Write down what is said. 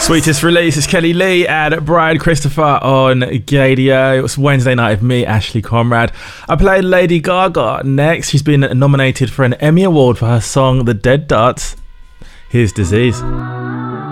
Sweetest release is Kelly Lee and Brian Christopher on Gadio. It was Wednesday night with me, Ashley Conrad. I played Lady Gaga next. She's been nominated for an Emmy Award for her song The Dead Darts. Here's Disease.